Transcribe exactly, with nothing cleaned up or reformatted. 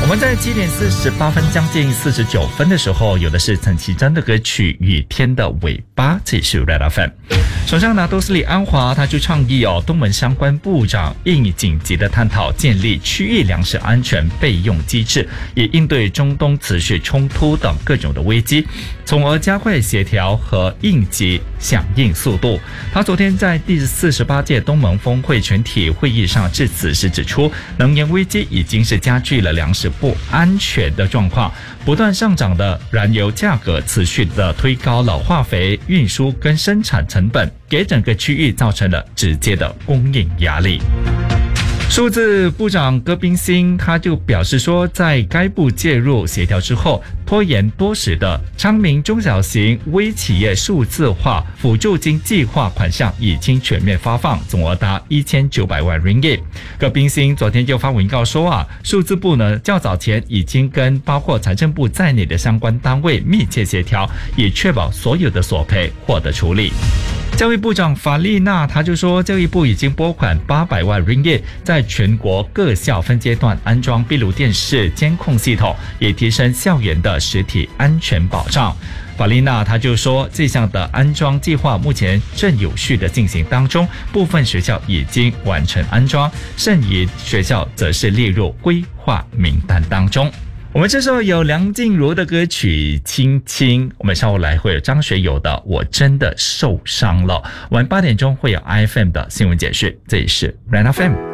我们在七点四十八分将近四十九分的时候，有的是陈绮贞的歌曲《雨天的尾巴》，这里是 Red F M。首相拿督斯里安华他就倡议哦，东盟相关部长应紧急的探讨建立区域粮食安全备用机制，以应对中东持续冲突等各种的危机，从而加快协调和应急响应速度。他昨天在第四十八届东盟峰会全体会议上致辞时指出，能源危机已经是加剧了粮食不安全的状况，不断上涨的燃油价格持续的推高了化肥运输跟生产成本，给整个区域造成了直接的供应压力。数字部长戈宾辛他就表示说，在该部介入协调之后，拖延多时的昌明中小型微企业数字化辅助金计划款项已经全面发放，总额达一千九百万 ringgit。戈宾辛昨天就发文告说啊，数字部呢较早前已经跟包括财政部在内的相关单位密切协调，以确保所有的索赔获得处理。教育部长法丽娜他就说，教育部已经拨款八百万 ringgit 在全国各校分阶段安装闭路电视监控系统，以提升校园的实体安全保障。法丽娜他就说，这项的安装计划目前正有序的进行当中，部分学校已经完成安装，剩余学校则是列入规划名单当中。我们这时候有梁静茹的歌曲《亲亲》，我们稍后来会有张学友的《我真的受伤了》。晚八点钟会有 I F M 的新闻解释，这里是 Red F M。